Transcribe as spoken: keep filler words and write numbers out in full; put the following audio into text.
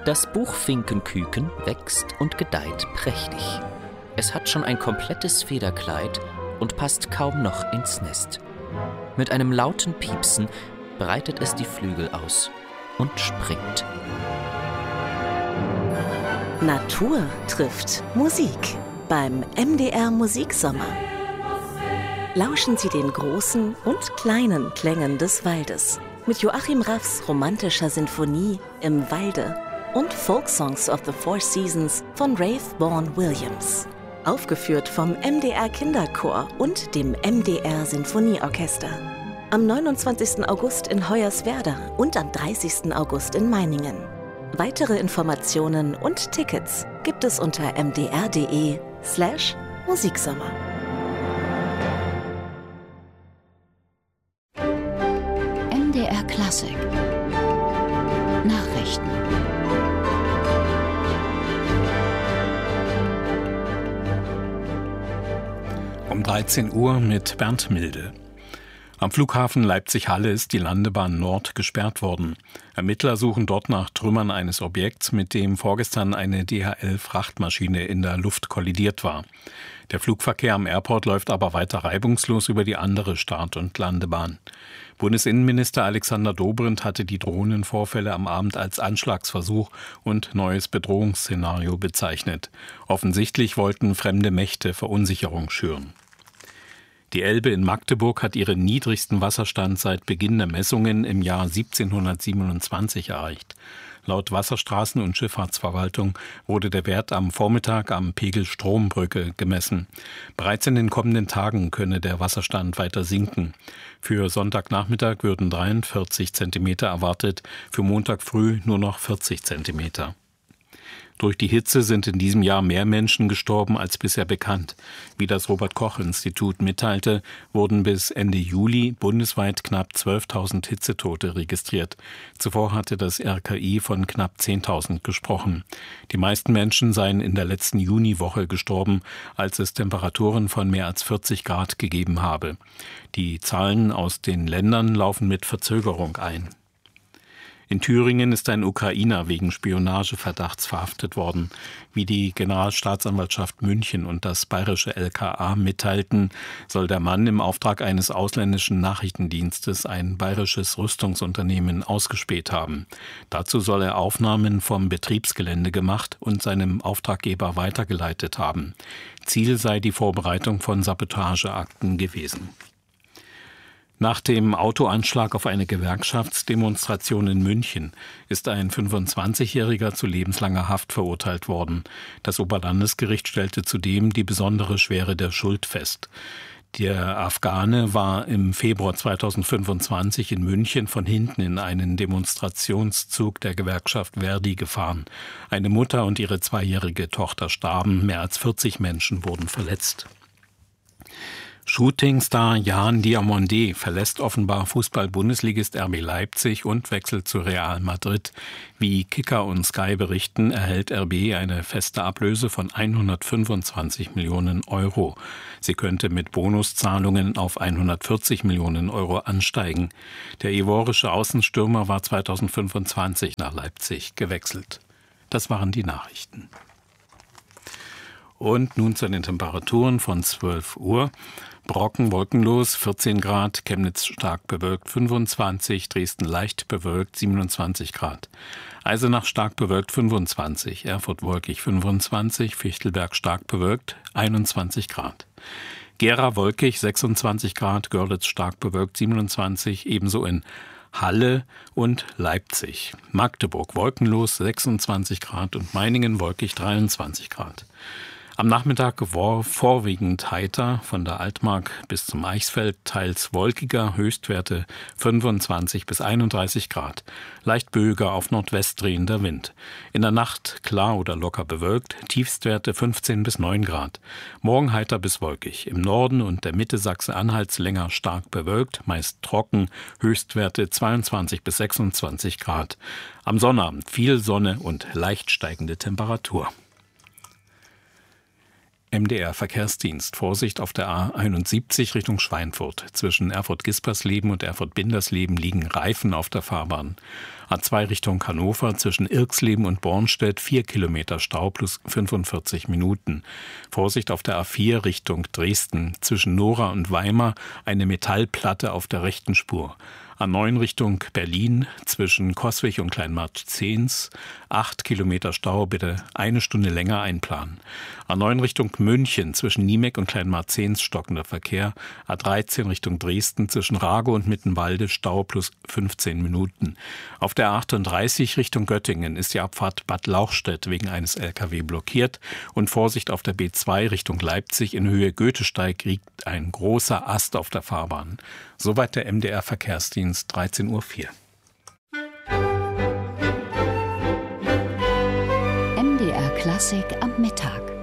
Das Buchfinkenküken wächst und gedeiht prächtig. Es hat schon ein komplettes Federkleid und passt kaum noch ins Nest. Mit einem lauten Piepsen breitet es die Flügel aus und springt. Natur trifft Musik beim M D R Musiksommer. Lauschen Sie den großen und kleinen Klängen des Waldes mit Joachim Raffs romantischer Sinfonie Im Walde und Folksongs of the Four Seasons von Rafe Vaughan Williams. Aufgeführt vom M D R Kinderchor und dem M D R Sinfonieorchester. Am neunundzwanzigsten August in Hoyerswerda und am dreißigsten August in Meiningen. Weitere Informationen und Tickets gibt es unter mdr.de slash Musiksommer. M D R Klassik Nachrichten. Um dreizehn Uhr mit Bernd Milde. Am Flughafen Leipzig-Halle ist die Landebahn Nord gesperrt worden. Ermittler suchen dort nach Trümmern eines Objekts, mit dem vorgestern eine D H L-Frachtmaschine in der Luft kollidiert war. Der Flugverkehr am Airport läuft aber weiter reibungslos über die andere Start- und Landebahn. Bundesinnenminister Alexander Dobrindt hatte die drohenden Vorfälle am Abend als Anschlagsversuch und neues Bedrohungsszenario bezeichnet. Offensichtlich wollten fremde Mächte Verunsicherung schüren. Die Elbe in Magdeburg hat ihren niedrigsten Wasserstand seit Beginn der Messungen im Jahr siebzehnhundertsiebenundzwanzig erreicht. Laut Wasserstraßen- und Schifffahrtsverwaltung wurde der Wert am Vormittag am Pegel Strombrücke gemessen. Bereits in den kommenden Tagen könne der Wasserstand weiter sinken. Für Sonntagnachmittag würden dreiundvierzig Zentimeter erwartet, für Montag früh nur noch vierzig Zentimeter. Durch die Hitze sind in diesem Jahr mehr Menschen gestorben als bisher bekannt. Wie das Robert-Koch-Institut mitteilte, wurden bis Ende Juli bundesweit knapp zwölftausend Hitzetote registriert. Zuvor hatte das R K I von knapp zehntausend gesprochen. Die meisten Menschen seien in der letzten Juniwoche gestorben, als es Temperaturen von mehr als vierzig Grad gegeben habe. Die Zahlen aus den Ländern laufen mit Verzögerung ein. In Thüringen ist ein Ukrainer wegen Spionageverdachts verhaftet worden. Wie die Generalstaatsanwaltschaft München und das bayerische L K A mitteilten, soll der Mann im Auftrag eines ausländischen Nachrichtendienstes ein bayerisches Rüstungsunternehmen ausgespäht haben. Dazu soll er Aufnahmen vom Betriebsgelände gemacht und seinem Auftraggeber weitergeleitet haben. Ziel sei die Vorbereitung von Sabotageakten gewesen. Nach dem Autoanschlag auf eine Gewerkschaftsdemonstration in München ist ein fünfundzwanzigjähriger zu lebenslanger Haft verurteilt worden. Das Oberlandesgericht stellte zudem die besondere Schwere der Schuld fest. Der Afghane war im Februar zweitausendfünfundzwanzig in München von hinten in einen Demonstrationszug der Gewerkschaft Verdi gefahren. Eine Mutter und ihre zweijährige Tochter starben, mehr als vierzig Menschen wurden verletzt. Shootingstar Jan Diomandé verlässt offenbar Fußball-Bundesligist R B Leipzig und wechselt zu Real Madrid. Wie Kicker und Sky berichten, erhält R B eine feste Ablöse von hundertfünfundzwanzig Millionen Euro. Sie könnte mit Bonuszahlungen auf hundertvierzig Millionen Euro ansteigen. Der ivorische Außenstürmer war zweitausendfünfundzwanzig nach Leipzig gewechselt. Das waren die Nachrichten. Und nun zu den Temperaturen von zwölf Uhr. Brocken wolkenlos, vierzehn Grad, Chemnitz stark bewölkt, fünfundzwanzig, Dresden leicht bewölkt, siebenundzwanzig Grad. Eisenach stark bewölkt, fünfundzwanzig, Erfurt wolkig, fünfundzwanzig, Fichtelberg stark bewölkt, einundzwanzig Grad. Gera wolkig, sechsundzwanzig Grad, Görlitz stark bewölkt, siebenundzwanzig, ebenso in Halle und Leipzig. Magdeburg wolkenlos, sechsundzwanzig Grad und Meiningen wolkig, dreiundzwanzig Grad. Am Nachmittag war vorwiegend heiter, von der Altmark bis zum Eichsfeld, teils wolkiger, Höchstwerte fünfundzwanzig bis einunddreißig Grad. Leicht böiger auf Nordwest drehender Wind. In der Nacht klar oder locker bewölkt, Tiefstwerte fünfzehn bis neun Grad. Morgen heiter bis wolkig. Im Norden und der Mitte Sachsen-Anhalts länger stark bewölkt, meist trocken, Höchstwerte zweiundzwanzig bis sechsundzwanzig Grad. Am Sonnabend viel Sonne und leicht steigende Temperatur. M D R Verkehrsdienst. Vorsicht auf der A einundsiebzig Richtung Schweinfurt. Zwischen Erfurt-Gispersleben und Erfurt-Bindersleben liegen Reifen auf der Fahrbahn. A zwei Richtung Hannover zwischen Irxleben und Bornstedt vier Kilometer Stau plus fünfundvierzig Minuten. Vorsicht auf der A vier Richtung Dresden. Zwischen Nora und Weimar eine Metallplatte auf der rechten Spur. A neun Richtung Berlin zwischen Coswig und Kleinmarkt-Zehns. acht Kilometer Stau, bitte eine Stunde länger einplanen. A neun Richtung München zwischen Niemeck und Kleinmarkt-Zehns stockender Verkehr. A dreizehn Richtung Dresden zwischen Rago und Mittenwalde Stau plus fünfzehn Minuten. Auf der A achtunddreißig Richtung Göttingen ist die Abfahrt Bad Lauchstädt wegen eines L K W blockiert. Und Vorsicht auf der B zwei Richtung Leipzig in Höhe Goethesteig liegt ein großer Ast auf der Fahrbahn. Soweit der M D R Verkehrsdienst, dreizehn Uhr vier. M D R Klassik am Mittag.